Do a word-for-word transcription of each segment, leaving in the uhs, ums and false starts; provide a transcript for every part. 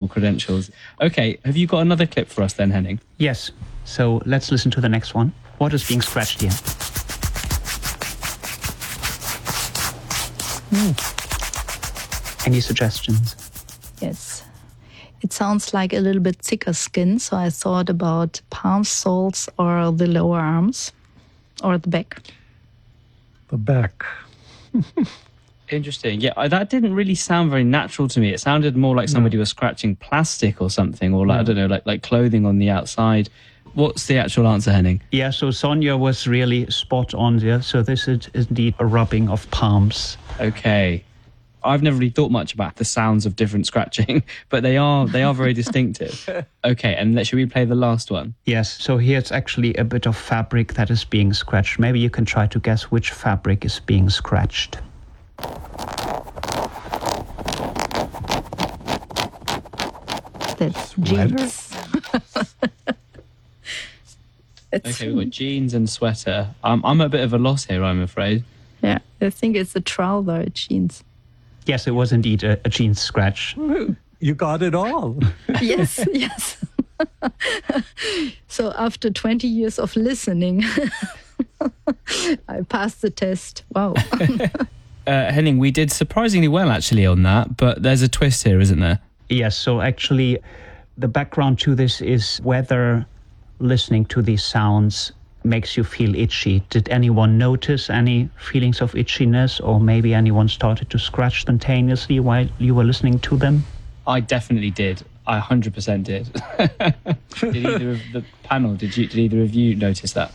credentials. Okay, have you got another clip for us then, Henning? Yes. So let's listen to the next one. What is being scratched here? Mm. Any suggestions? Yes. It sounds like a little bit thicker skin, so I thought about palm soles or the lower arms or the back. The back. Interesting. Yeah, that didn't really sound very natural to me. It sounded more like somebody no. was scratching plastic or something, or like, no. I don't know, like, like clothing on the outside. What's the actual answer, Henning? Yeah, so Sonia was really spot on there. So this is indeed a rubbing of palms. Okay. I've never really thought much about the sounds of different scratching, but they are they are very distinctive. Okay, and let, should we play the last one? Yes, so here it's actually a bit of fabric that is being scratched. Maybe you can try to guess which fabric is being scratched. That's jeans. Okay, we've got jeans and sweater. Um, I'm at a bit of a loss here, I'm afraid. Yeah, I think it's a trouser, jeans. Yes, it was indeed a, a jeans scratch. You got it all. Yes, yes. So after twenty years of listening, I passed the test. Wow. uh, Henning, we did surprisingly well actually on that, but there's a twist here, isn't there? Yes, so actually the background to this is whether listening to these sounds makes you feel itchy. Did anyone notice any feelings of itchiness, or maybe anyone started to scratch spontaneously while you were listening to them? I definitely did. I one hundred percent did. Did either of the panel, did, you, did either of you notice that?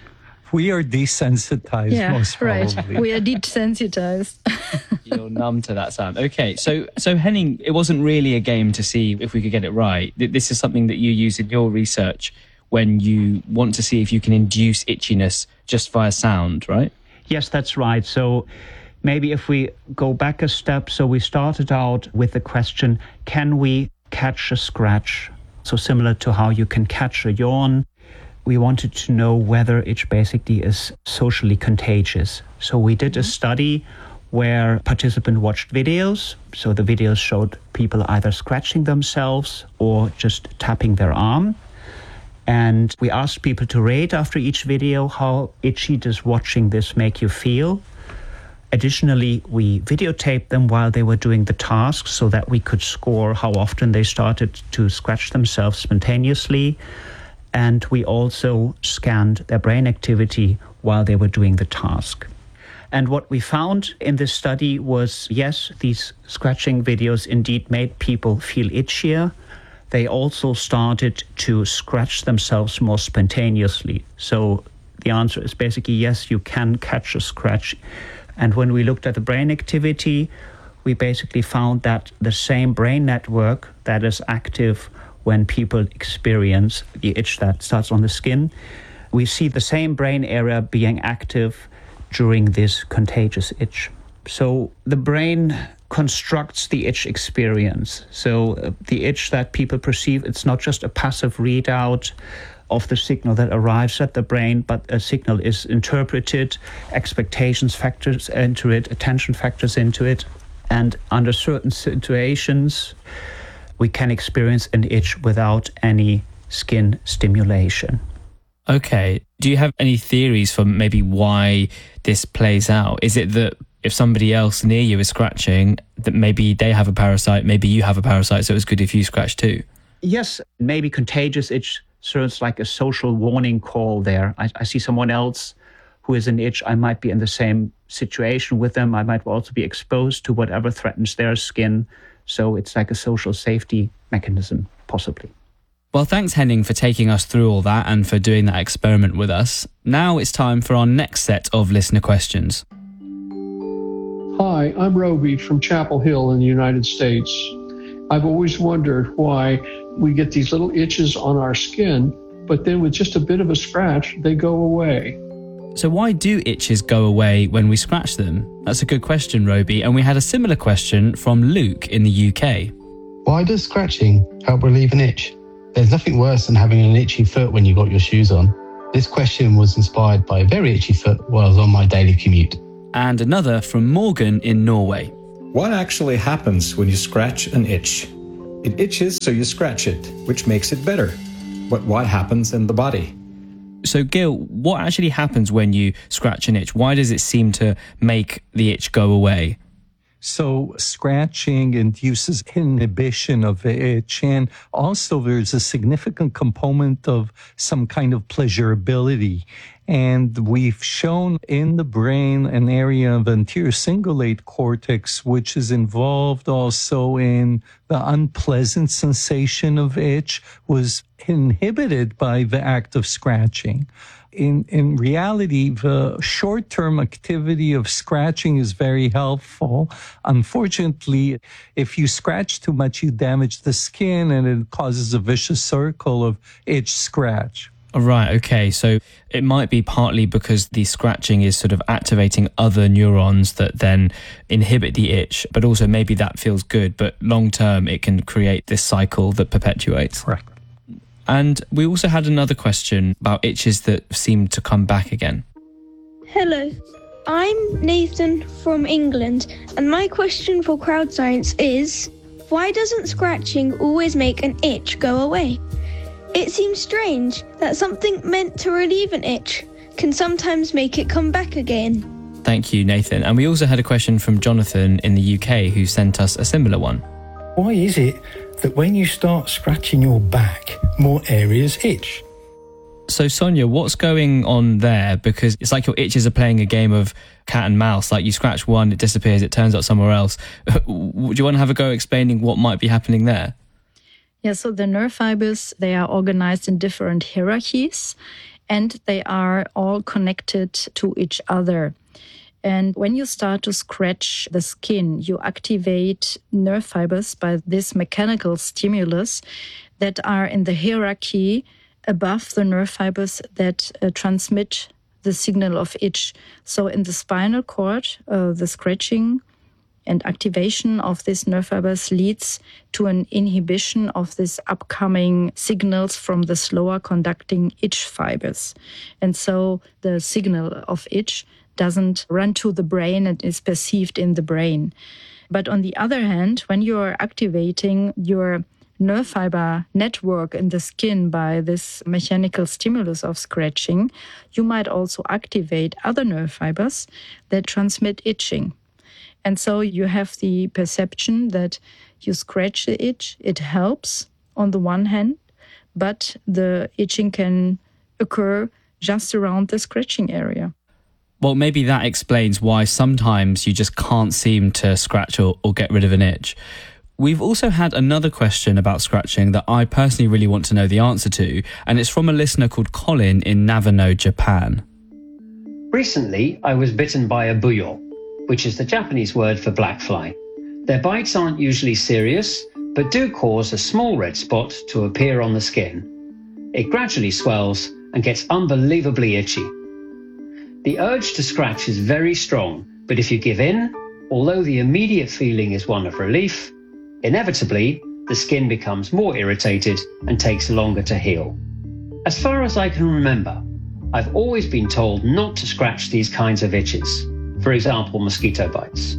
We are desensitized, yeah, most probably. Right. We are desensitized. You're numb to that sound. Okay, so so Henning, it wasn't really a game to see if we could get it right. This is something that you use in your research when you want to see if you can induce itchiness just via sound, right? Yes, that's right. So maybe if we go back a step, so we started out with the question, can we catch a scratch? So similar to how you can catch a yawn, we wanted to know whether itch basically is socially contagious. So we did a study where participants watched videos. So the videos showed people either scratching themselves or just tapping their arm. And we asked people to rate after each video, how itchy does watching this make you feel? Additionally, we videotaped them while they were doing the tasks so that we could score how often they started to scratch themselves spontaneously. And we also scanned their brain activity while they were doing the task. And what we found in this study was, yes, these scratching videos indeed made people feel itchier. They also started to scratch themselves more spontaneously. So the answer is basically yes, you can catch a scratch. And when we looked at the brain activity, we basically found that the same brain network that is active when people experience the itch that starts on the skin, we see the same brain area being active during this contagious itch. So the brain constructs the itch experience. So uh, the itch that people perceive, it's not just a passive readout of the signal that arrives at the brain, but a signal is interpreted, expectations factors into it, attention factors into it. And under certain situations, we can experience an itch without any skin stimulation. Okay. Do you have any theories for maybe why this plays out? Is it that if somebody else near you is scratching, that maybe they have a parasite, maybe you have a parasite, so it's good if you scratch too? Yes, maybe contagious itch serves like a social warning call there. I, I see someone else who is an itch, I might be in the same situation with them. I might also be exposed to whatever threatens their skin. So it's like a social safety mechanism, possibly. Well, thanks, Henning, for taking us through all that and for doing that experiment with us. Now it's time for our next set of listener questions. Hi, I'm Roby from Chapel Hill in the United States. I've always wondered why we get these little itches on our skin, but then with just a bit of a scratch, they go away. So why do itches go away when we scratch them? That's a good question, Roby. And we had a similar question from Luke in the U K. Why does scratching help relieve an itch? There's nothing worse than having an itchy foot when you got your shoes on. This question was inspired by a very itchy foot while I was on my daily commute. And another from Morgan in Norway. What actually happens when you scratch an itch? It itches, so you scratch it, which makes it better. But what happens in the body? So, Gil, what actually happens when you scratch an itch? Why does it seem to make the itch go away? So scratching induces inhibition of the itch, and also there's a significant component of some kind of pleasurability. And we've shown in the brain an area of anterior cingulate cortex, which is involved also in the unpleasant sensation of itch, was inhibited by the act of scratching. In in reality, the short-term activity of scratching is very helpful. Unfortunately, if you scratch too much, you damage the skin and it causes a vicious circle of itch-scratch. Right, okay. So it might be partly because the scratching is sort of activating other neurons that then inhibit the itch, but also maybe that feels good, but long-term it can create this cycle that perpetuates. Right. And we also had another question about itches that seem to come back again. Hello, I'm Nathan from England, and my question for Crowd Science is, why doesn't scratching always make an itch go away? It seems strange that something meant to relieve an itch can sometimes make it come back again. Thank you, Nathan. And we also had a question from Jonathan in the U K who sent us a similar one. Why is it that when you start scratching your back, more areas itch? So, Sonia, what's going on there? Because it's like your itches are playing a game of cat and mouse. Like you scratch one, it disappears, it turns up somewhere else. Do you want to have a go explaining what might be happening there? Yeah, so the nerve fibers, they are organized in different hierarchies and they are all connected to each other. And when you start to scratch the skin, you activate nerve fibers by this mechanical stimulus that are in the hierarchy above the nerve fibers that uh, transmit the signal of itch. So in the spinal cord, uh, the scratching and activation of these nerve fibers leads to an inhibition of these upcoming signals from the slower conducting itch fibers. And so the signal of itch doesn't run to the brain and is perceived in the brain. But on the other hand, when you're activating your nerve fiber network in the skin by this mechanical stimulus of scratching, you might also activate other nerve fibers that transmit itching. And so you have the perception that you scratch the itch, it helps on the one hand, but the itching can occur just around the scratching area. Well, maybe that explains why sometimes you just can't seem to scratch or, or get rid of an itch. We've also had another question about scratching that I personally really want to know the answer to, and it's from a listener called Colin in Nagano, Japan. Recently, I was bitten by a buyo, which is the Japanese word for black fly. Their bites aren't usually serious, but do cause a small red spot to appear on the skin. It gradually swells and gets unbelievably itchy. The urge to scratch is very strong, but if you give in, although the immediate feeling is one of relief, inevitably the skin becomes more irritated and takes longer to heal. As far as I can remember, I've always been told not to scratch these kinds of itches, for example, mosquito bites.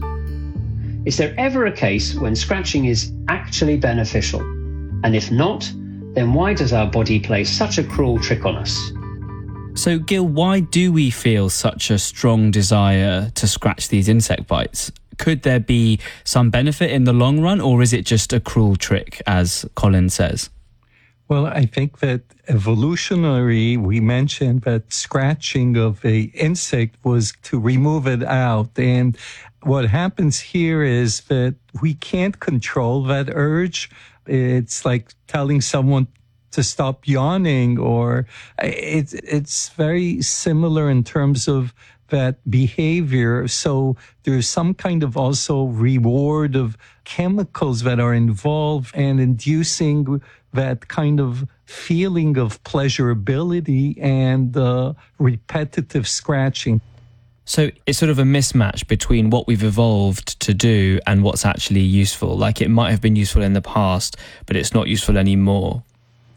Is there ever a case when scratching is actually beneficial? And if not, then why does our body play such a cruel trick on us? So, Gil, why do we feel such a strong desire to scratch these insect bites? Could there be some benefit in the long run, or is it just a cruel trick, as Colin says? Well, I think that evolutionary, we mentioned that scratching of a insect was to remove it out. And what happens here is that we can't control that urge. It's like telling someone to stop yawning, or it's, it's very similar in terms of that behavior. So there's some kind of also reward of chemicals that are involved and inducing that kind of feeling of pleasurability and uh, repetitive scratching. So it's sort of a mismatch between what we've evolved to do and what's actually useful. Like it might have been useful in the past, but it's not useful anymore.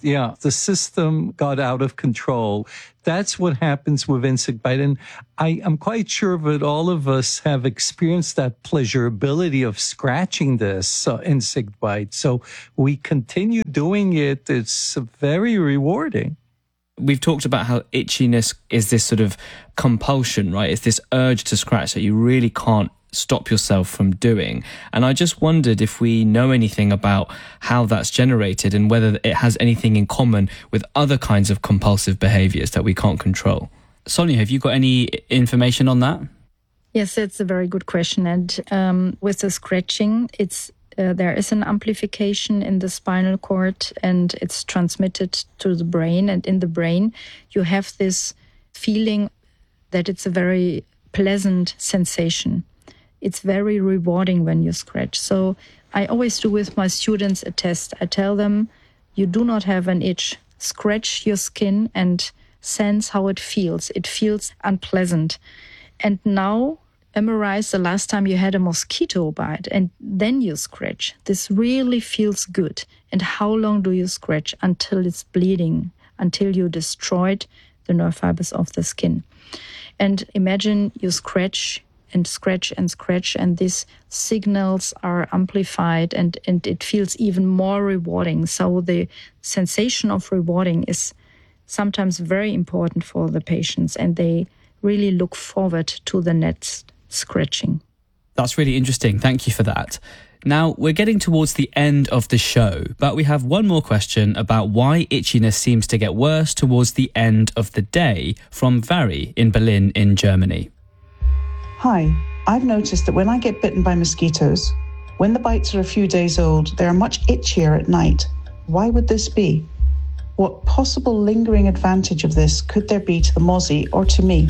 Yeah, the system got out of control. That's what happens with insect bite. And I, I'm quite sure that all of us have experienced that pleasurability of scratching this uh, insect bite. So we continue doing it. It's very rewarding. We've talked about how itchiness is this sort of compulsion, right? It's this urge to scratch that you really can't stop yourself from doing. And I just wondered if we know anything about how that's generated and whether it has anything in common with other kinds of compulsive behaviors that we can't control. Sonia, have you got any information on that? Yes, that's a very good question. And um, with the scratching, it's uh, there is an amplification in the spinal cord and it's transmitted to the brain. And in the brain, you have this feeling that it's a very pleasant sensation. It's very rewarding when you scratch. So I always do with my students a test. I tell them, you do not have an itch. Scratch your skin and sense how it feels. It feels unpleasant. And now memorize the last time you had a mosquito bite and then you scratch. This really feels good. And how long do you scratch? Until it's bleeding, until you destroyed the nerve fibers of the skin. And imagine you scratch and scratch and scratch, and these signals are amplified and, and it feels even more rewarding. So the sensation of rewarding is sometimes very important for the patients, and they really look forward to the next scratching. That's really interesting. Thank you for that. Now, we're getting towards the end of the show, but we have one more question about why itchiness seems to get worse towards the end of the day from Vari in Berlin in Germany. Hi, I've noticed that when I get bitten by mosquitoes, when the bites are a few days old, they are much itchier at night. Why would this be? What possible lingering advantage of this could there be to the mozzie or to me?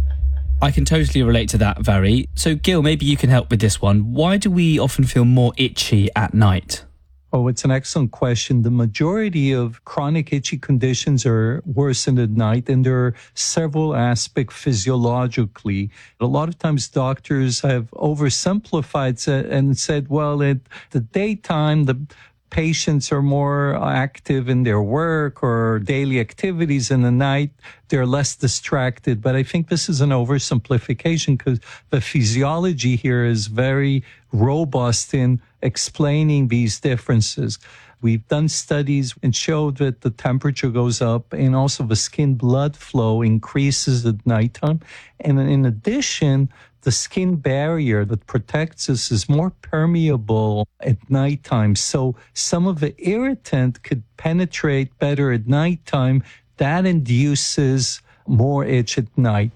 I can totally relate to that, Vari. So, Gil, maybe you can help with this one. Why do we often feel more itchy at night? Oh, it's an excellent question. The majority of chronic itchy conditions are worsened at night, and there are several aspects physiologically. A lot of times doctors have oversimplified and said, well, at the daytime, the patients are more active in their work or daily activities. In the night, they're less distracted. But I think this is an oversimplification because the physiology here is very robust in explaining these differences. We've done studies and showed that the temperature goes up and also the skin blood flow increases at nighttime. And in addition, the skin barrier that protects us is more permeable at nighttime. So some of the irritant could penetrate better at nighttime. That induces more itch at night.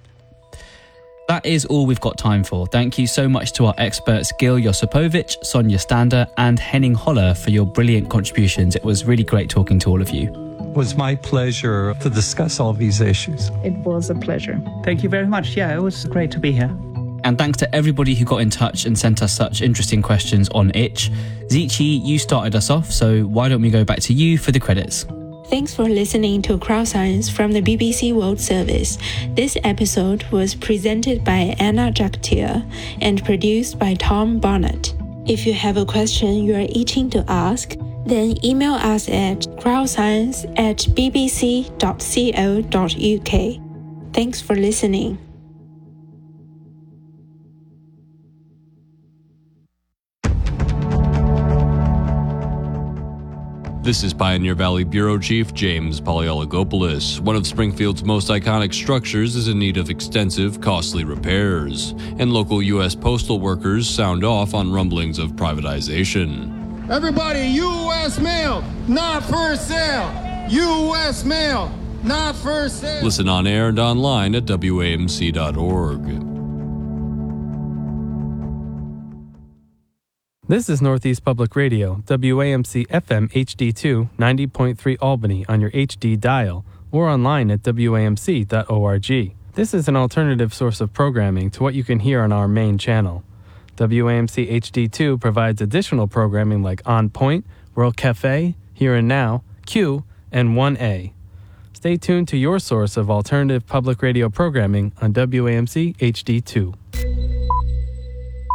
That is all we've got time for. Thank you so much to our experts Gil Josipovic, Sonia Stander and Henning Holler for your brilliant contributions. It was really great talking to all of you. It was my pleasure to discuss all these issues. It was a pleasure. Thank you very much. Yeah, it was great to be here. And thanks to everybody who got in touch and sent us such interesting questions on itch. Zichi, you started us off, so why don't we go back to you for the credits? Thanks for listening to Crowd Science from the B B C World Service. This episode was presented by Anna Jactier and produced by Tom Barnett. If you have a question you are itching to ask, then email us at crowdscience at bbc dot co dot uk. Thanks for listening. This is Pioneer Valley Bureau Chief James Polyologopoulos. One of Springfield's most iconic structures is in need of extensive, costly repairs, and local U S postal workers sound off on rumblings of privatization. Everybody, U S mail, not for sale! U S mail, not for sale! Listen on air and online at W A M C dot org. This is Northeast Public Radio, W A M C F M H D two, ninety point three Albany on your H D dial, or online at W A M C dot org. This is an alternative source of programming to what you can hear on our main channel. W A M C H D two provides additional programming like On Point, World Cafe, Here and Now, Q, and one A. Stay tuned to your source of alternative public radio programming on W A M C H D two.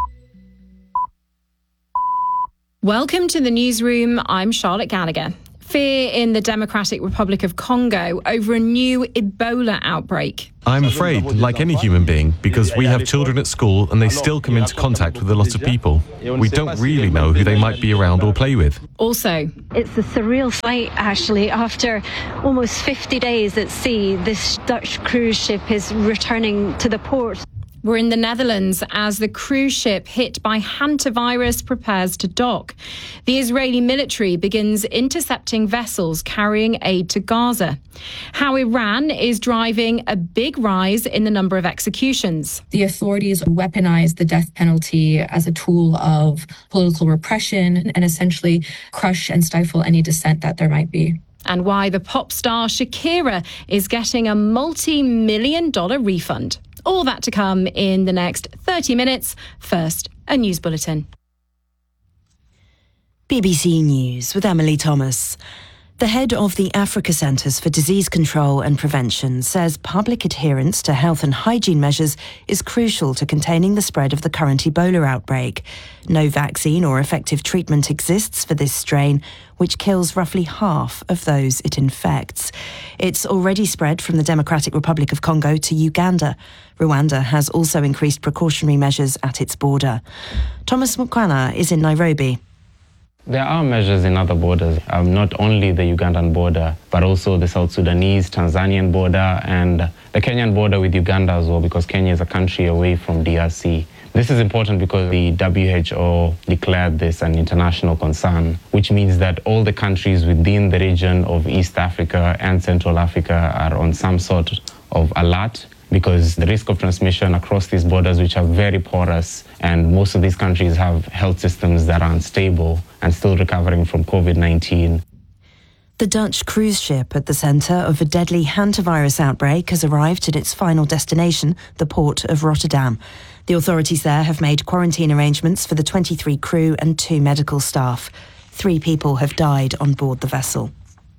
Welcome to the newsroom. I'm Charlotte Gallagher. fear in the Democratic Republic of Congo over a new Ebola outbreak. I'm afraid, like any human being, because we have children at school and they still come into contact with a lot of people. We don't really know who they might be around or play with. Also, it's a surreal sight, actually. After almost fifty days at sea, this Dutch cruise ship is returning to the port. We're in the Netherlands as the cruise ship hit by hantavirus prepares to dock. The Israeli military begins intercepting vessels carrying aid to Gaza. How Iran is driving a big rise in the number of executions. The authorities weaponize the death penalty as a tool of political repression and essentially crush and stifle any dissent that there might be. And why the pop star Shakira is getting a multi-million dollar refund. All that to come in the next thirty minutes. First, a news bulletin. B B C News with Emily Thomas. The head of the Africa Centres for Disease Control and Prevention says public adherence to health and hygiene measures is crucial to containing the spread of the current Ebola outbreak. No vaccine or effective treatment exists for this strain, which kills roughly half of those it infects. It's already spread from the Democratic Republic of Congo to Uganda. Rwanda has also increased precautionary measures at its border. Thomas Mukwana is in Nairobi. There are measures in other borders, um, not only the Ugandan border, but also the South Sudanese, Tanzanian border, and the Kenyan border with Uganda as well, because Kenya is a country away from D R C. This is important because the W H O declared this an international concern, which means that all the countries within the region of East Africa and Central Africa are on some sort of alert, because the risk of transmission across these borders, which are very porous, and most of these countries have health systems that are unstable and still recovering from COVID nineteen. The Dutch cruise ship at the centre of a deadly hantavirus outbreak has arrived at its final destination, the port of Rotterdam. The authorities there have made quarantine arrangements for the twenty-three crew and two medical staff. Three people have died on board the vessel.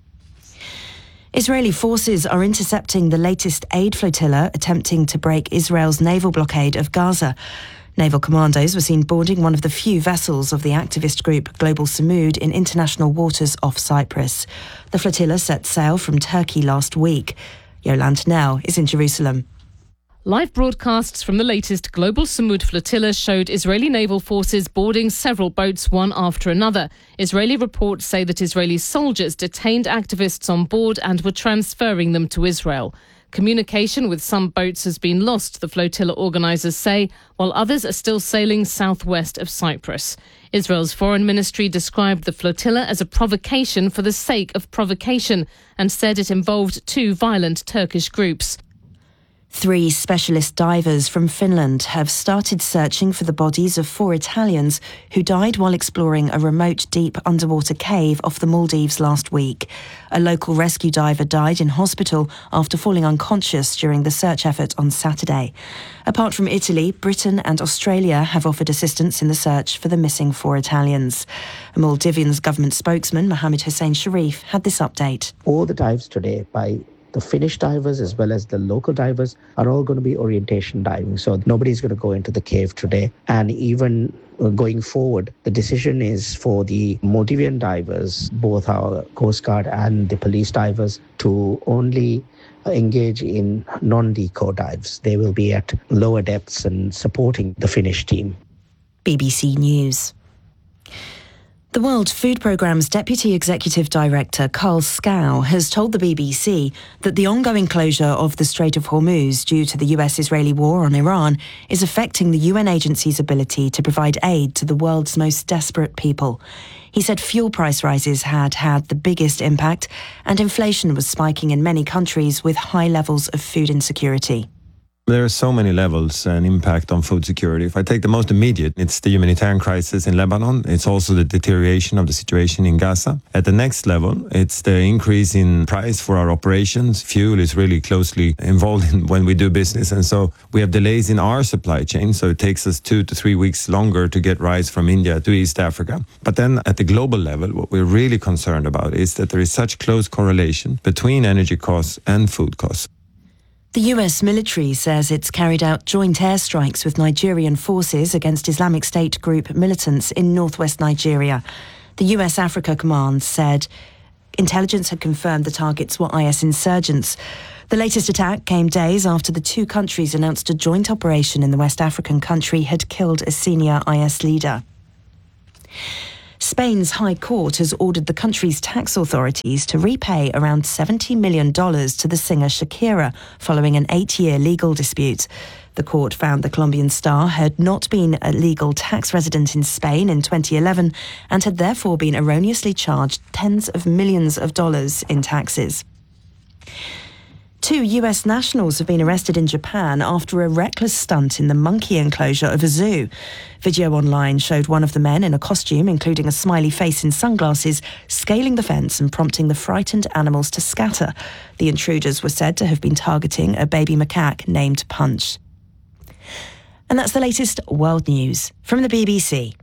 Israeli forces are intercepting the latest aid flotilla attempting to break Israel's naval blockade of Gaza. Naval commandos were seen boarding one of the few vessels of the activist group Global Samud in international waters off Cyprus. The flotilla set sail from Turkey last week. Yolande Nell is in Jerusalem. Live broadcasts from the latest Global Samud flotilla showed Israeli naval forces boarding several boats one after another. Israeli reports say that Israeli soldiers detained activists on board and were transferring them to Israel. Communication with some boats has been lost, the flotilla organisers say, while others are still sailing southwest of Cyprus. Israel's foreign ministry described the flotilla as a provocation for the sake of provocation and said it involved two violent Turkish groups. Three specialist divers from Finland have started searching for the bodies of four Italians who died while exploring a remote deep underwater cave off the Maldives last week. A local rescue diver died in hospital after falling unconscious during the search effort on Saturday. Apart from Italy, Britain and Australia have offered assistance in the search for the missing four Italians. A Maldivian government spokesman, Mohammed Hussein Sharif, had this update. All the dives today by the Finnish divers as well as the local divers are all going to be orientation diving. So nobody's going to go into the cave today. And even going forward, the decision is for the Maldivian divers, both our Coast Guard and the police divers, to only engage in non-deco dives. They will be at lower depths and supporting the Finnish team. B B C News. The World Food Programme's Deputy Executive Director, Carl Scow, has told the B B C that the ongoing closure of the Strait of Hormuz due to the U S-Israeli war on Iran is affecting the U N agency's ability to provide aid to the world's most desperate people. He said fuel price rises had had the biggest impact and inflation was spiking in many countries with high levels of food insecurity. There are so many levels and impact on food security. If I take the most immediate, it's the humanitarian crisis in Lebanon. It's also the deterioration of the situation in Gaza. At the next level, it's the increase in price for our operations. Fuel is really closely involved in when we do business. And so we have delays in our supply chain. So it takes us two to three weeks longer to get rice from India to East Africa. But then at the global level, what we're really concerned about is that there is such close correlation between energy costs and food costs. The U S military says it's carried out joint airstrikes with Nigerian forces against Islamic State group militants in northwest Nigeria. The U S Africa Command said Intelligence had confirmed the targets were I S insurgents. The latest attack came days after the two countries announced a joint operation in the West African country had killed a senior I S leader. Spain's High Court has ordered the country's tax authorities to repay around seventy million dollars to the singer Shakira following an eight-year legal dispute. The court found the Colombian star had not been a legal tax resident in Spain in twenty eleven and had therefore been erroneously charged tens of millions of dollars in taxes. Two U S nationals have been arrested in Japan after a reckless stunt in the monkey enclosure of a zoo. Video online showed one of the men in a costume, including a smiley face and sunglasses, scaling the fence and prompting the frightened animals to scatter. The intruders were said to have been targeting a baby macaque named Punch. And that's the latest world news from the B B C.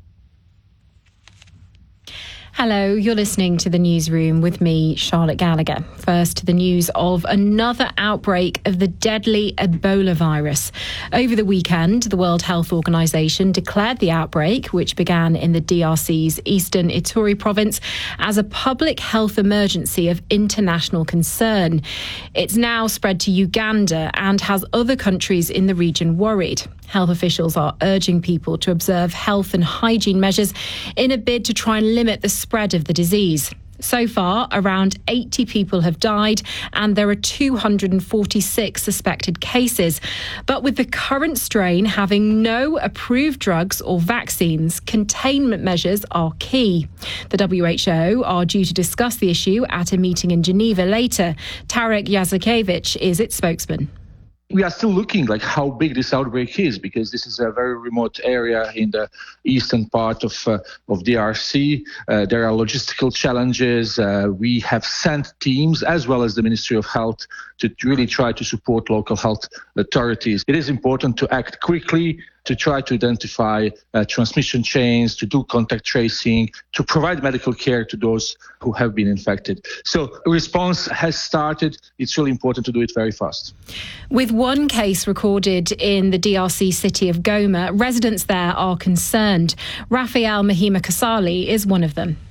Hello, you're listening to the Newsroom with me, Charlotte Gallagher. First to the news of another outbreak of the deadly Ebola virus. Over the weekend, the World Health Organization declared the outbreak, which began in the D R C's eastern Ituri province, as a public health emergency of international concern. It's now spread to Uganda and has other countries in the region worried. Health officials are urging people to observe health and hygiene measures in a bid to try and limit the spread of the disease. So far, around eighty people have died and there are two hundred forty-six suspected cases. But with the current strain having no approved drugs or vaccines, containment measures are key. The W H O are due to discuss the issue at a meeting in Geneva later. Tarek Yazakevich is its spokesman. We are still looking like how big this outbreak is, because this is a very remote area in the eastern part of uh, of D R C. Uh, there are logistical challenges. Uh, we have sent teams, as well as the Ministry of Health, to really try to support local health authorities. It is important to act quickly, to try to identify uh, transmission chains, to do contact tracing, to provide medical care to those who have been infected. So a response has started. It's really important to do it very fast. With one case recorded in the D R C city of Goma, residents there are concerned. Raphael Mahima Kasali is one of them.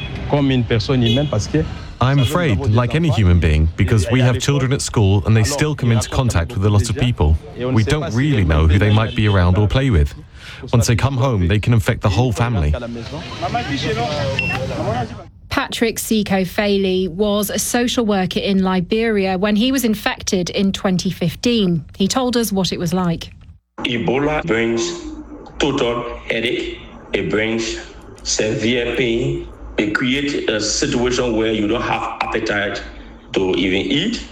I'm afraid, like any human being, because we have children at school and they still come into contact with a lot of people. We don't really know who they might be around or play with. Once they come home, they can infect the whole family. Patrick Siko Faley was a social worker in Liberia when he was infected in twenty fifteen. He told us what it was like. Ebola brings total headache. It brings severe pain. It creates a situation where you don't have appetite to even eat.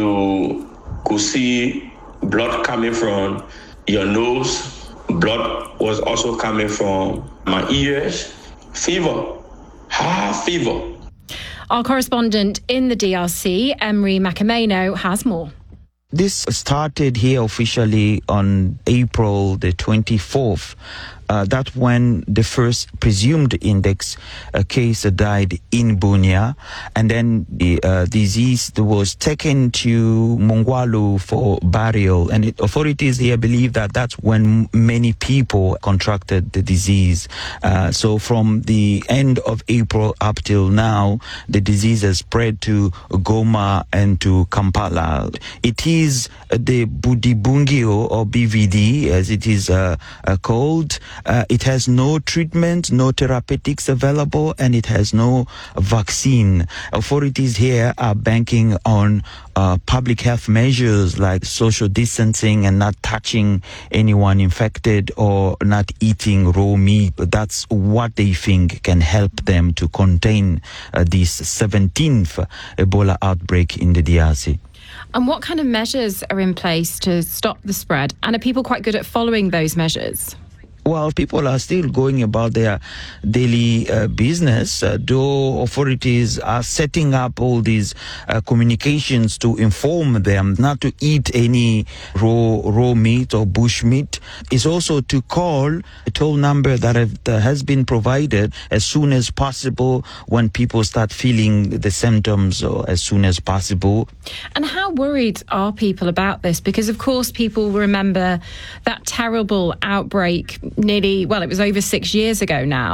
You could see blood coming from your nose. Blood was also coming from my ears. Fever, high fever. Our correspondent in the D R C, Emery Macameno, has more. This started here officially on April the twenty-fourth. Uh, that's when the first presumed index uh, case uh, died in Bunia. And then the uh, disease was taken to Mongwalu for burial. And it, authorities here believe that that's when many people contracted the disease. Uh, so from the end of April up till now, the disease has spread to Goma and to Kampala. It is uh, the Budibungio, or B V D, as it is uh, uh, called. Uh, it has no treatment, no therapeutics available, and it has no vaccine. Authorities here are banking on uh, public health measures like social distancing and not touching anyone infected or not eating raw meat. That's what they think can help them to contain uh, this seventeenth Ebola outbreak in the D R C. And what kind of measures are in place to stop the spread? And are people quite good at following those measures? Well, people are still going about their daily uh, business, uh, though authorities are setting up all these uh, communications to inform them not to eat any raw raw meat or bush meat. It's also to call a toll number that, have, that has been provided as soon as possible when people start feeling the symptoms, or as soon as possible. And how worried are people about this? Because, of course, people remember that terrible outbreak nearly, well, it was over six years ago now, but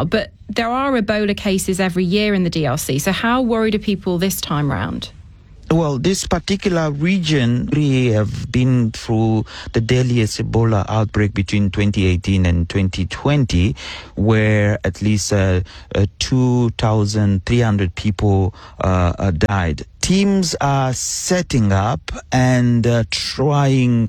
there are Ebola cases every year in the D R C. So how worried are people this time round? Well, this particular region really have been through the deadliest Ebola outbreak between twenty eighteen and twenty twenty, where at least uh, uh, two thousand three hundred people uh, uh, died. Teams are setting up and uh, trying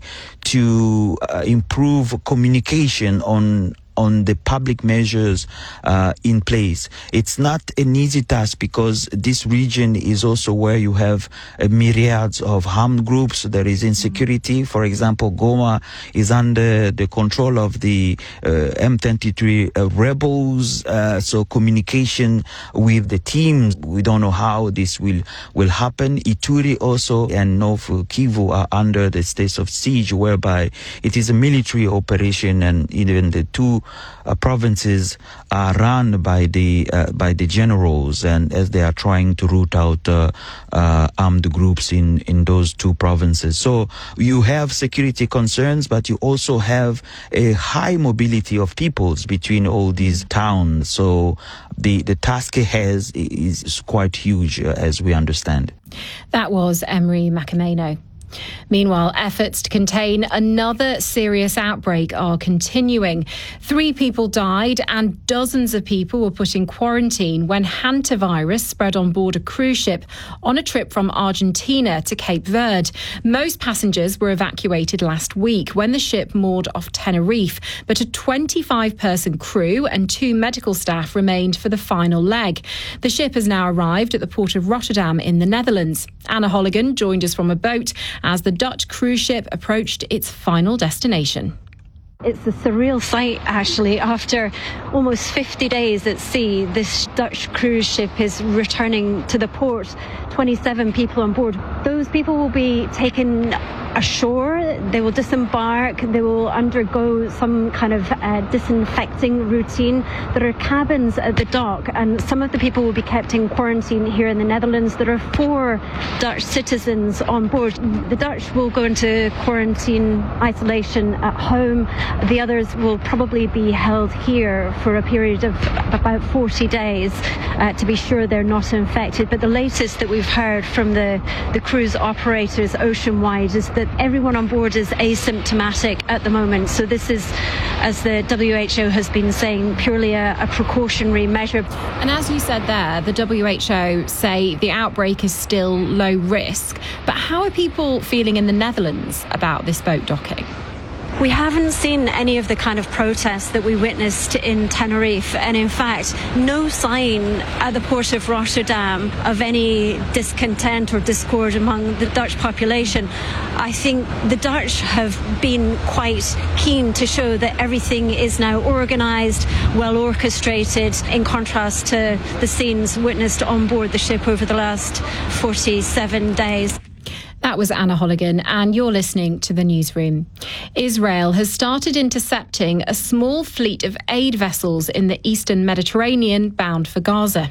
to uh, improve communication on on the public measures uh, in place. It's not an easy task because this region is also where you have uh, myriads of armed groups. There is insecurity. For example, Goma is under the control of the uh, M twenty-three uh, rebels. Uh, so communication with the teams, we don't know how this will, will happen. Ituri also and North Kivu are under the state of siege, whereby it is a military operation, and even the two Uh, provinces are run by the uh, by the generals, and as they are trying to root out uh, uh, armed groups in in those two provinces. So you have security concerns, but you also have a high mobility of peoples between all these towns. So the the task ahead is, is quite huge, uh, as we understand. That was Emery Macameno. Meanwhile, efforts to contain another serious outbreak are continuing. Three people died and dozens of people were put in quarantine when hantavirus spread on board a cruise ship on a trip from Argentina to Cape Verde. Most passengers were evacuated last week when the ship moored off Tenerife, but a twenty-five person crew and two medical staff remained for the final leg. The ship has now arrived at the port of Rotterdam in the Netherlands. Anna Holligan joined us from a boat as the Dutch cruise ship approached its final destination. It's a surreal sight, actually. After almost fifty days at sea, this Dutch cruise ship is returning to the port. twenty-seven people on board. Those people will be taken ashore. They will disembark. They will undergo some kind of uh, disinfecting routine. There are cabins at the dock, and some of the people will be kept in quarantine here in the Netherlands. There are four Dutch citizens on board. The Dutch will go into quarantine isolation at home. The others will probably be held here for a period of about forty days uh, to be sure they're not infected. But the latest that we've heard from the, the cruise operators ocean-wide is that everyone on board is asymptomatic at the moment. So this is, as the W H O has been saying, purely a, a precautionary measure. And as you said there, the W H O say the outbreak is still low risk. But how are people feeling in the Netherlands about this boat docking? We haven't seen any of the kind of protests that we witnessed in Tenerife, and in fact, no sign at the port of Rotterdam of any discontent or discord among the Dutch population. I think the Dutch have been quite keen to show that everything is now organised, well orchestrated, in contrast to the scenes witnessed on board the ship over the last forty-seven days. That was Anna Holligan, and you're listening to The Newsroom. Israel has started intercepting a small fleet of aid vessels in the eastern Mediterranean bound for Gaza.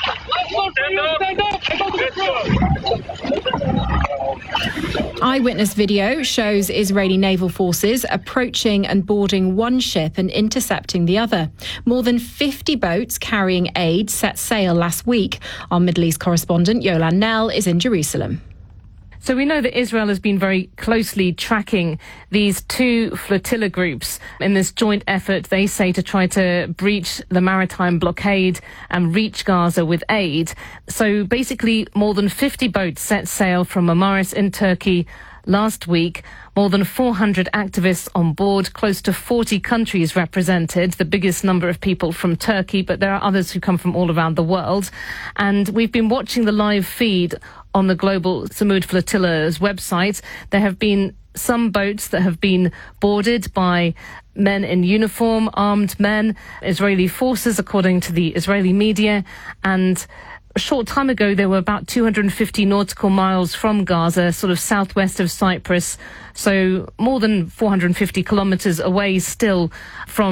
Eyewitness video shows Israeli naval forces approaching and boarding one ship and intercepting the other. More than fifty boats carrying aid set sail last week. Our Middle East correspondent Yolan Nell is in Jerusalem. So we know that Israel has been very closely tracking these two flotilla groups in this joint effort, they say, to try to breach the maritime blockade and reach Gaza with aid. So basically, more than fifty boats set sail from Marmaris in Turkey last week. More than four hundred activists on board, close to forty countries represented, the biggest number of people from Turkey, but there are others who come from all around the world. And we've been watching the live feed on the Global Samud Flotilla's website. There have been some boats that have been boarded by men in uniform, armed men, Israeli forces, according to the Israeli media. And a short time ago, there were about two hundred fifty nautical miles from Gaza, sort of southwest of Cyprus, so more than four hundred fifty kilometres away still from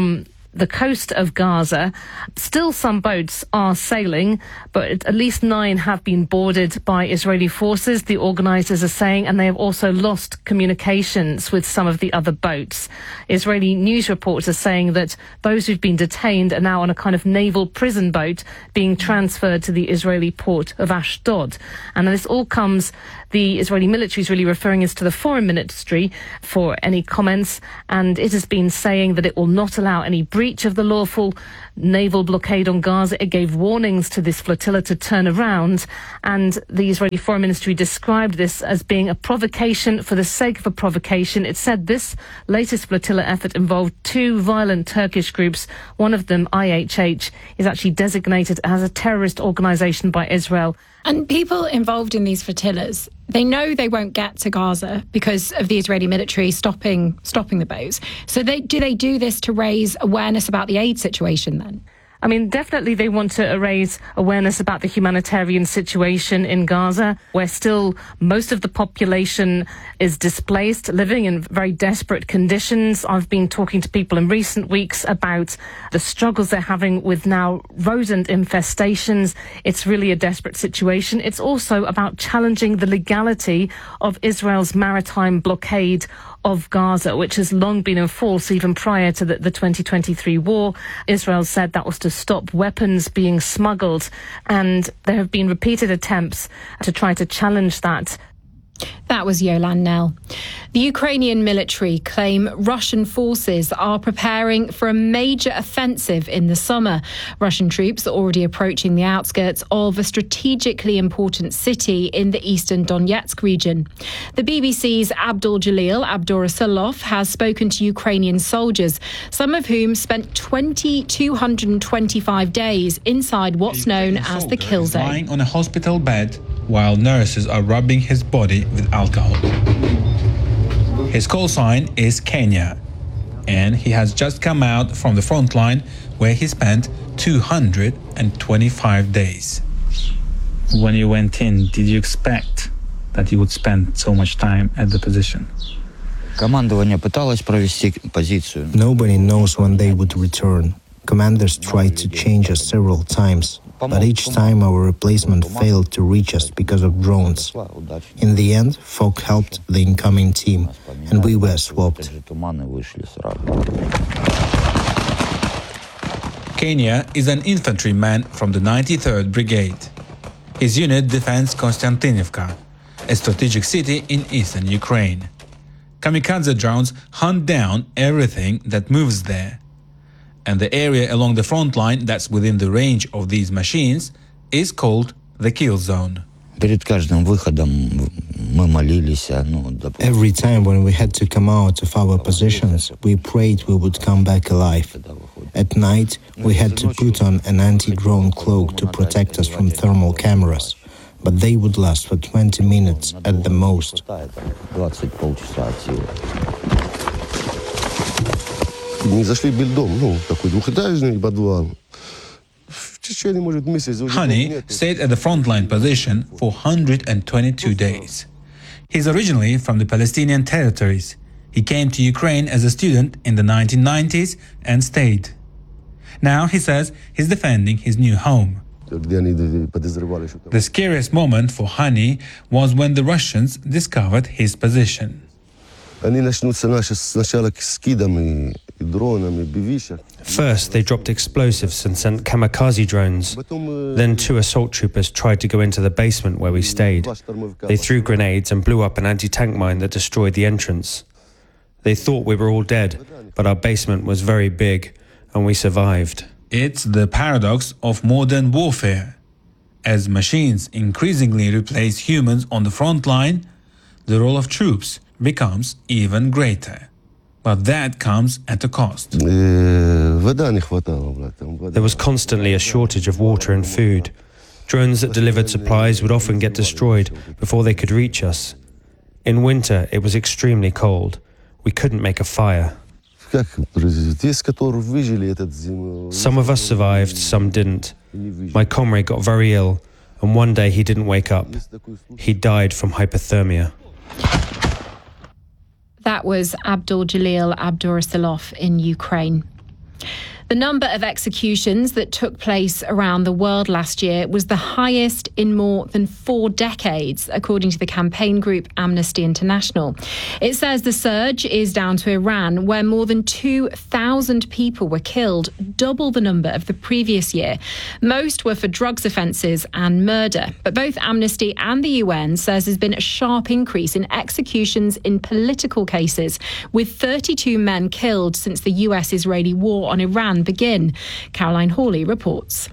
the coast of Gaza. Still some boats are sailing, but at least nine have been boarded by Israeli forces, the organisers are saying, and they have also lost communications with some of the other boats. Israeli news reports are saying that those who've been detained are now on a kind of naval prison boat being transferred to the Israeli port of Ashdod. And this all comes, the Israeli military is really referring us to the foreign ministry for any comments, and it has been saying that it will not allow any breach of the lawful naval blockade on Gaza. It gave warnings to this flotilla to turn around, and the Israeli Foreign Ministry described this as being a provocation for the sake of a provocation. It said this latest flotilla effort involved two violent Turkish groups. One of them, I H H, is actually designated as a terrorist organisation by Israel. And people involved in these flotillas, they know they won't get to Gaza because of the Israeli military stopping stopping the boats. So they, do they do this to raise awareness about the aid situation then? I mean, definitely they want to raise awareness about the humanitarian situation in Gaza, where still most of the population is displaced, living in very desperate conditions. I've been talking to people in recent weeks about the struggles they're having with now rodent infestations. It's really a desperate situation. It's also about challenging the legality of Israel's maritime blockade of Gaza, which has long been in force even prior to the, the twenty twenty-three war. Israel said that was to stop weapons being smuggled, and there have been repeated attempts to try to challenge that. That was Yolande Knell. The Ukrainian military claim Russian forces are preparing for a major offensive in the summer. Russian troops are already approaching the outskirts of a strategically important city in the eastern Donetsk region. The B B C's Abdul Jalil Abdurasalov has spoken to Ukrainian soldiers, some of whom spent two thousand two hundred twenty-five days inside what's known as the kill zone. Lying on a hospital bed while nurses are rubbing his body with alcohol. His call sign is Kenya, and he has just come out from the front line where he spent two hundred twenty-five days. When you went in, did you expect that you would spend so much time at the position? Nobody knows when they would return. Commanders tried to change us several times, but each time our replacement failed to reach us because of drones. In the end, Fok helped the incoming team, and we were swapped. Kenya is an infantryman from the ninety-third Brigade. His unit defends Konstantinivka, a strategic city in eastern Ukraine. Kamikaze drones hunt down everything that moves there. And the area along the front line that's within the range of these machines is called the kill zone. Every time when we had to come out of our positions, we prayed we would come back alive. At night, we had to put on an anti-drone cloak to protect us from thermal cameras, but they would last for twenty minutes at the most. Hani stayed at the frontline position for one hundred twenty-two days. He's originally from the Palestinian territories. He came to Ukraine as a student in the nineteen nineties and stayed. Now he says he's defending his new home. The scariest moment for Hani was when the Russians discovered his position. First, they dropped explosives and sent kamikaze drones. Then two assault troopers tried to go into the basement where we stayed. They threw grenades and blew up an anti-tank mine that destroyed the entrance. They thought we were all dead, but our basement was very big, and we survived. It's the paradox of modern warfare. As machines increasingly replace humans on the front line, the role of troops becomes even greater. But that comes at a cost. There was constantly a shortage of water and food. Drones that delivered supplies would often get destroyed before they could reach us. In winter, it was extremely cold. We couldn't make a fire. Some of us survived, some didn't. My comrade got very ill, and one day he didn't wake up. He died from hypothermia. That was Abdul Jalil Abdurasalov in Ukraine. The number of executions that took place around the world last year was the highest in more than four decades, according to the campaign group Amnesty International. It says the surge is down to Iran, where more than two thousand people were killed, double the number of the previous year. Most were for drugs offences and murder. But both Amnesty and the U N says there's been a sharp increase in executions in political cases, with thirty-two men killed since the U S-Israeli war on Iran begin. Caroline Hawley reports.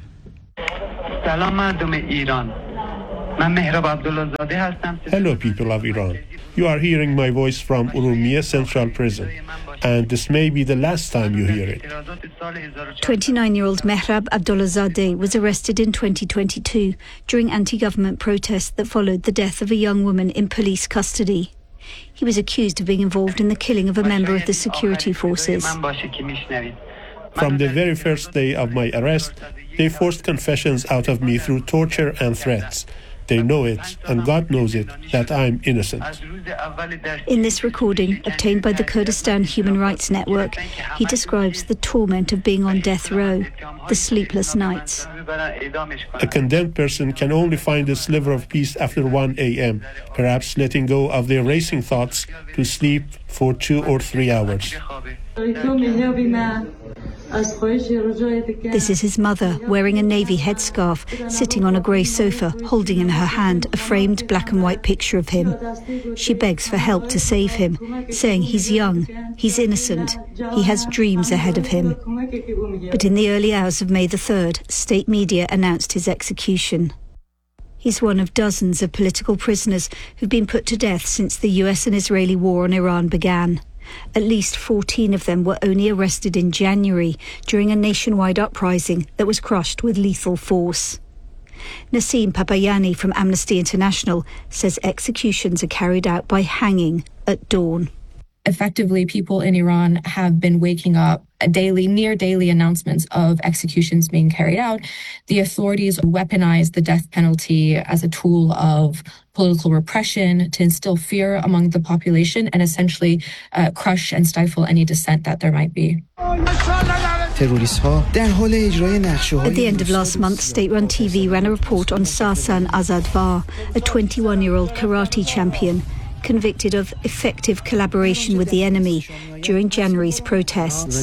Hello, people of Iran. You are hearing my voice from Urumia Central Prison, and this may be the last time you hear it. twenty-nine-year-old Mehrab Abdullahzadeh was arrested in twenty twenty-two during anti-government protests that followed the death of a young woman in police custody. He was accused of being involved in the killing of a member of the security forces. From the very first day of my arrest, they forced confessions out of me through torture and threats. They know it, and God knows it, that I'm innocent. In this recording, obtained by the Kurdistan Human Rights Network, he describes the torment of being on death row, the sleepless nights. A condemned person can only find a sliver of peace after one a.m., perhaps letting go of their racing thoughts to sleep for two or three hours. This is his mother, wearing a navy headscarf, sitting on a grey sofa, holding in her hand a framed black and white picture of him. She begs for help to save him, saying he's young, he's innocent, he has dreams ahead of him. But in the early hours of May the third, state media announced his execution. He's one of dozens of political prisoners who've been put to death since the U S and Israeli war on Iran began. At least fourteen of them were only arrested in January during a nationwide uprising that was crushed with lethal force. Nassim Papayani from Amnesty International says executions are carried out by hanging at dawn. Effectively, people in Iran have been waking up daily, near daily announcements of executions being carried out. The authorities weaponize the death penalty as a tool of political repression to instill fear among the population and essentially uh, crush and stifle any dissent that there might be. At the end of last month, state-run T V ran a report on Sarsan Azadvar, a twenty-one-year-old karate champion convicted of effective collaboration with the enemy during January's protests.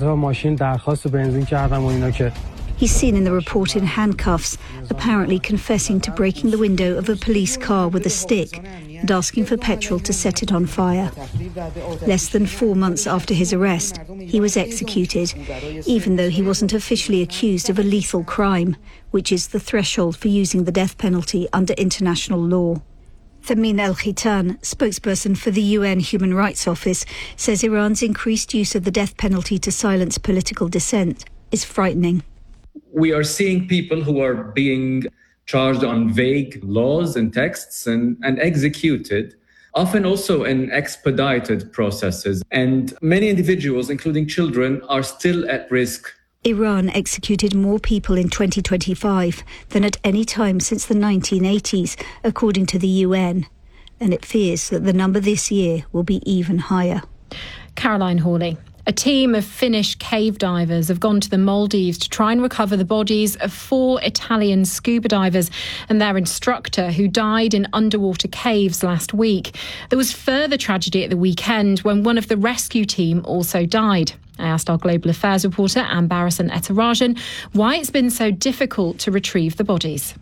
He's seen in the report in handcuffs, apparently confessing to breaking the window of a police car with a stick and asking for petrol to set it on fire. Less than four months after his arrest, he was executed, even though he wasn't officially accused of a lethal crime, which is the threshold for using the death penalty under international law. Thamin El-Khitan, spokesperson for the U N Human Rights Office, says Iran's increased use of the death penalty to silence political dissent is frightening. We are seeing people who are being charged on vague laws and texts and, and executed, often also in expedited processes. And many individuals, including children, are still at risk. Iran executed more people in twenty twenty-five than at any time since the nineteen eighties, according to the U N. And it fears that the number this year will be even higher. Caroline Hawley. A team of Finnish cave divers have gone to the Maldives to try and recover the bodies of four Italian scuba divers and their instructor who died in underwater caves last week. There was further tragedy at the weekend when one of the rescue team also died. I asked our Global Affairs reporter, Ambarasan Ethirajan, why it's been so difficult to retrieve the bodies.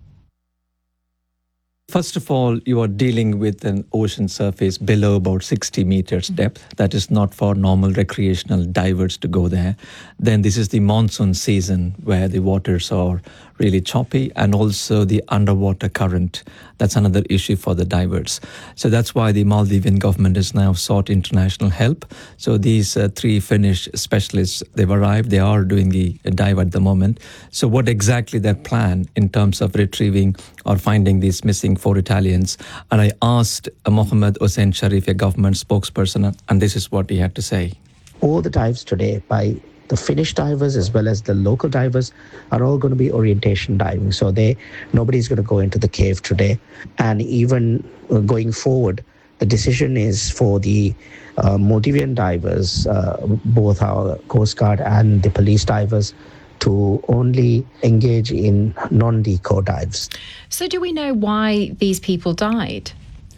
First of all, you are dealing with an ocean surface below about sixty meters depth. That is not for normal recreational divers to go there. Then this is the monsoon season where the waters are really choppy, and also the underwater current. That's another issue for the divers. So that's why the Maldivian government has now sought international help. So these uh, three Finnish specialists, they've arrived. They are doing the dive at the moment. So what exactly their plan in terms of retrieving or finding these missing four Italians? And I asked uh, Mohammed Hossein Sharif, a government spokesperson, and this is what he had to say. All the dives today by the Finnish divers as well as the local divers are all going to be orientation diving. So they nobody's going to go into the cave today. And even going forward, the decision is for the uh, Maldivian divers, uh, both our Coast Guard and the police divers, to only engage in non-deco dives. So do we know why these people died?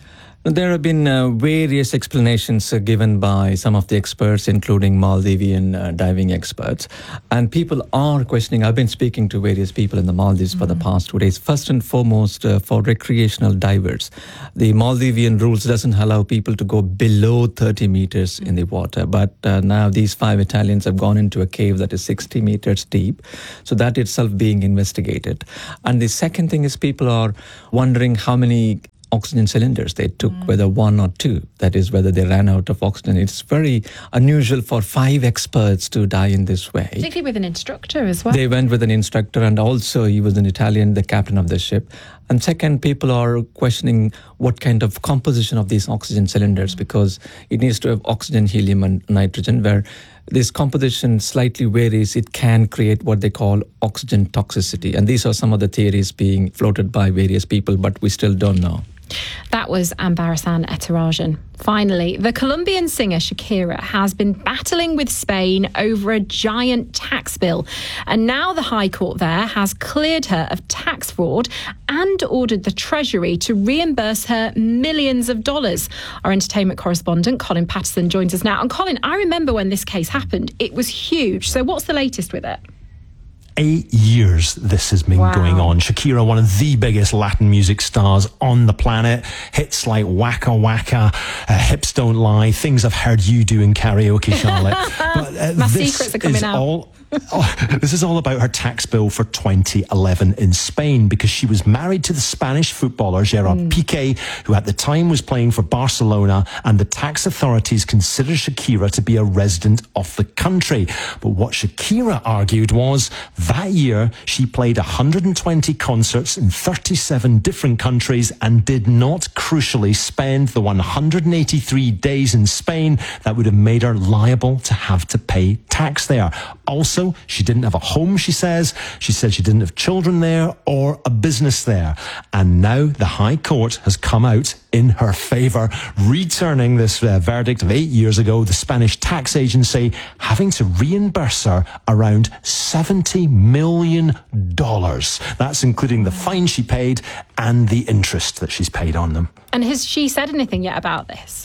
There have been uh, various explanations uh, given by some of the experts, including Maldivian uh, diving experts. And people are questioning. I've been speaking to various people in the Maldives mm. for the past two days. First and foremost, uh, for recreational divers, the Maldivian rules doesn't allow people to go below thirty meters mm. in the water. But uh, now these five Italians have gone into a cave that is sixty meters deep. So that itself being investigated. And the second thing is people are wondering how many oxygen cylinders they took, mm. whether one or two. That is, whether they ran out of oxygen. It's very unusual for five experts to die in this way. Particularly with an instructor as well. They went with an instructor, and also he was an Italian, the captain of the ship. And second, people are questioning what kind of composition of these oxygen cylinders, because it needs to have oxygen, helium, and nitrogen, where this composition slightly varies. It can create what they call oxygen toxicity. And these are some of the theories being floated by various people, but we still don't know. That was Ambarasan Etarajan. Finally, the Colombian singer Shakira has been battling with Spain over a giant tax bill. And now the High Court there has cleared her of tax fraud and ordered the Treasury to reimburse her millions of dollars. Our entertainment correspondent, Colin Patterson, joins us now. And Colin, I remember when this case happened. It was huge. So what's the latest with it? Eight years this has been wow. going on. Shakira, one of the biggest Latin music stars on the planet. Hits like Waka Waka, uh, Hips Don't Lie, Things I've Heard You Do in Karaoke, Charlotte. But uh, My this secrets are coming is out. all... Oh, this is all about her tax bill for twenty eleven in Spain, because she was married to the Spanish footballer Gerard mm. Piqué, who at the time was playing for Barcelona, and the tax authorities considered Shakira to be a resident of the country. But what Shakira argued was that year she played one hundred twenty concerts in thirty-seven different countries and did not crucially spend the one hundred eighty-three days in Spain that would have made her liable to have to pay tax there. Also, she didn't have a home, she says. She said she didn't have children there or a business there. And now the High Court has come out in her favour, returning this uh, verdict of eight years ago, the Spanish tax agency having to reimburse her around seventy million dollars. That's including the fine she paid and the interest that she's paid on them. And has she said anything yet about this?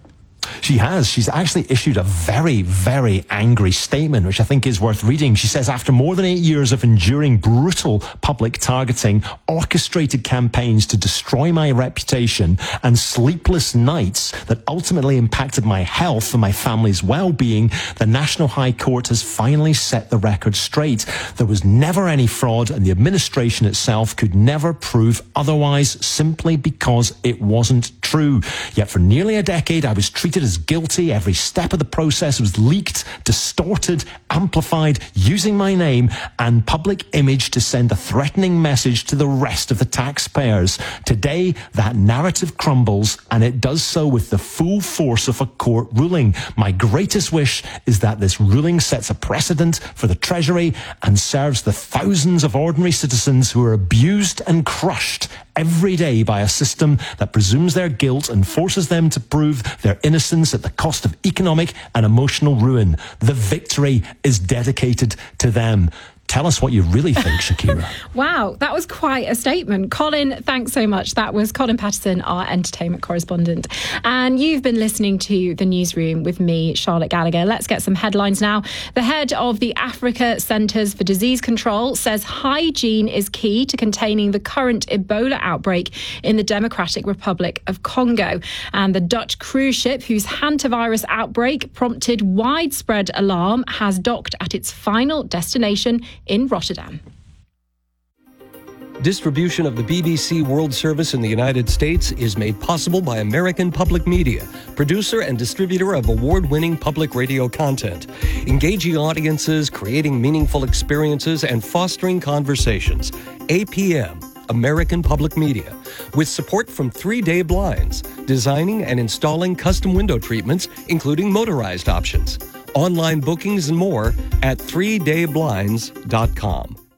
She has. She's actually issued a very, very angry statement, which I think is worth reading. She says, after more than eight years of enduring brutal public targeting, orchestrated campaigns to destroy my reputation, and sleepless nights that ultimately impacted my health and my family's well-being, the National High Court has finally set the record straight. There was never any fraud, and the administration itself could never prove otherwise, simply because it wasn't true. Yet for nearly a decade, I was treated as guilty. Every step of the process was leaked, distorted, amplified, using my name and public image to send a threatening message to the rest of the taxpayers. Today, that narrative crumbles, and it does so with the full force of a court ruling. My greatest wish is that this ruling sets a precedent for the Treasury and serves the thousands of ordinary citizens who are abused and crushed every day by a system that presumes their guilt and forces them to prove their innocence at the cost of economic and emotional ruin. The victory is dedicated to them. Tell us what you really think, Shakira. Wow, that was quite a statement. Colin, thanks so much. That was Colin Patterson, our entertainment correspondent. And you've been listening to The Newsroom with me, Charlotte Gallagher. Let's get some headlines now. The head of the Africa Centres for Disease Control says hygiene is key to containing the current Ebola outbreak in the Democratic Republic of Congo. And the Dutch cruise ship, whose hantavirus outbreak prompted widespread alarm, has docked at its final destination in Rotterdam. Distribution of the B B C World Service in the United States is made possible by American Public Media, producer and distributor of award-winning public radio content, engaging audiences, creating meaningful experiences, and fostering conversations. A P M, American Public Media, with support from three day Blinds, designing and installing custom window treatments, including motorized options. Online bookings and more at three day blinds dot com.